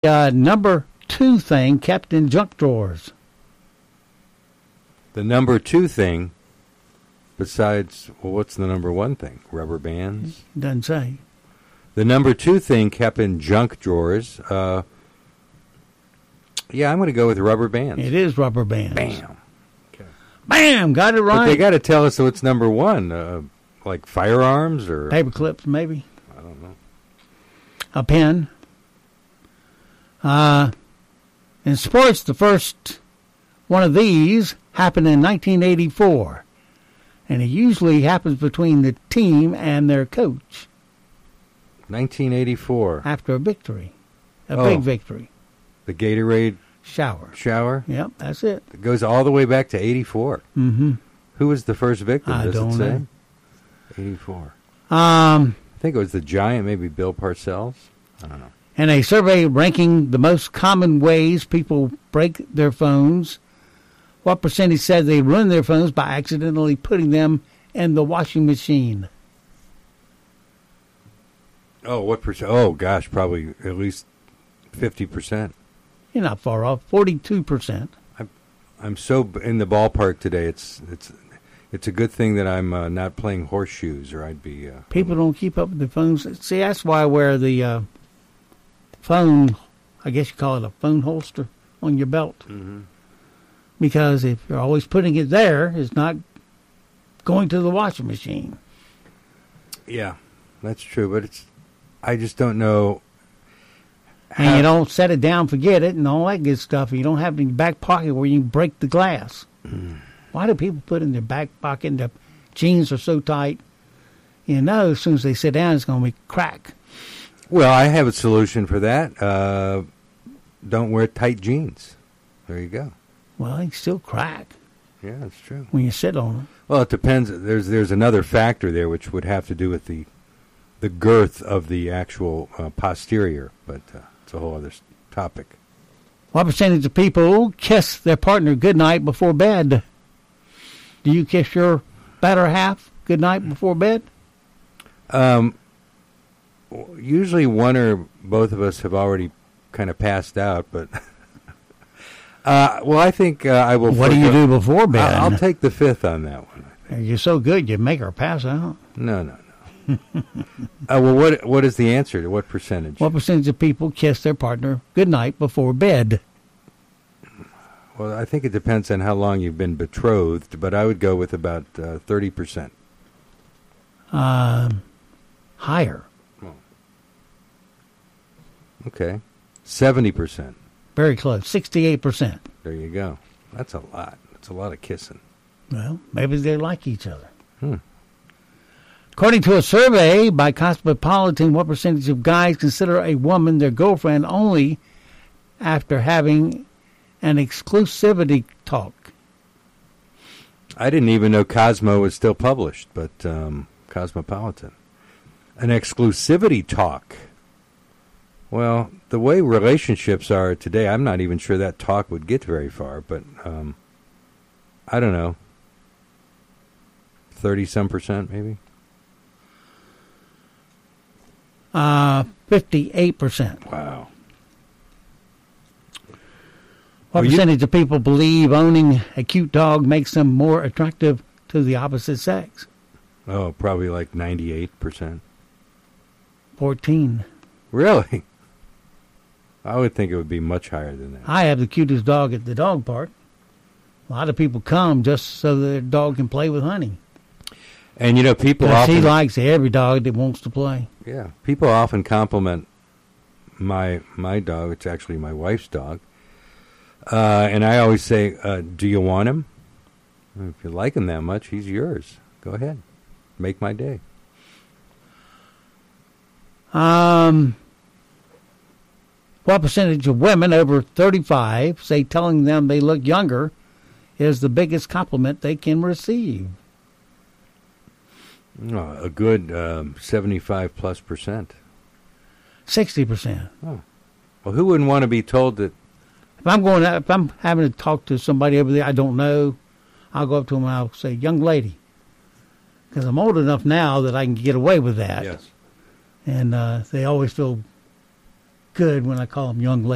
Number 2 thing kept in junk drawers. The number 2 thing, besides, well, what's the number 1 thing? Rubber bands? Doesn't say. The number 2 thing kept in junk drawers. Yeah, I'm going to go with rubber bands. It is rubber bands. Bam. Okay. Bam! Got it right. But they got to tell us what's number 1. Like firearms or paper clips, maybe. I don't know. A pen. In sports, the first one of these happened in 1984, and it usually happens between the team and their coach. 1984. After a victory, a big victory. The Gatorade shower. Yep, that's it. It goes all the way back to 84. Mm-hmm. Who was the first victim? I don't it say? know. 84. I think it was the Giant, maybe Bill Parcells. I don't know. In a survey ranking the most common ways people break their phones, what percentage said they ruin their phones by accidentally putting them in the washing machine? Oh, what percent? Oh, gosh, probably at least 50%. You're not far off. 42%. I'm so in the ballpark today. It's a good thing that I'm not playing horseshoes, or I'd be. People don't keep up with their phones. See, that's why I wear the phone. I guess you call it a phone holster on your belt. Mm-hmm. Because if you're always putting it there, it's not going to the washing machine. Yeah, that's true. But I just don't know. And you don't set it down, forget it, and all that good stuff. You don't have it in your back pocket where you can break the glass. Why do people put it in their back pocket? The jeans are so tight. You know, as soon as they sit down, it's going to be crack. Well, I have a solution for that. Don't wear tight jeans. There you go. Well, they still crack. Yeah, that's true. When you sit on them. Well, it depends. There's another factor there which would have to do with the girth of the actual posterior, but it's a whole other topic. What percentage of people kiss their partner goodnight before bed? Do you kiss your better half goodnight before bed? Usually one or both of us have already kind of passed out, but well, I think I will. What do you do before bed? I'll take the fifth on that one. You're so good, you make her pass out. No. Well, what is the answer? What percentage? What percentage of people kiss their partner goodnight before bed? Well, I think it depends on how long you've been betrothed, but I would go with about 30%. Higher. Oh. Okay. 70%. Very close. 68%. There you go. That's a lot. That's a lot of kissing. Well, maybe they like each other. According to a survey by Cosmopolitan, what percentage of guys consider a woman their girlfriend only after having an exclusivity talk? I didn't even know Cosmo was still published, but Cosmopolitan. An exclusivity talk. Well, the way relationships are today, I'm not even sure that talk would get very far, but I don't know. 30-some% maybe? 58%. Wow. What percentage of people believe owning a cute dog makes them more attractive to the opposite sex? Oh, probably like 98%. 14. Really? I would think it would be much higher than that. I have the cutest dog at the dog park. A lot of people come just so their dog can play with Honey. And, you know, people often... He likes every dog that wants to play. Yeah. People often compliment my dog. It's actually my wife's dog. And I always say, do you want him? If you like him that much, he's yours. Go ahead. Make my day. What percentage of women over 35 say telling them they look younger is the biggest compliment they can receive? A good 75+%. 60%. Oh. Well, who wouldn't want to be told that? If I'm having to talk to somebody over there I don't know, I'll go up to them and I'll say, young lady. Because I'm old enough now that I can get away with that. Yes. And they always feel good when I call them young lady.